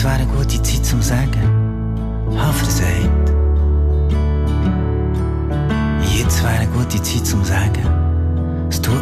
Jetzt wäre eine gute Zeit zum Sagen, hab versagt. Jetzt wäre eine gute Zeit zum Sagen, es tut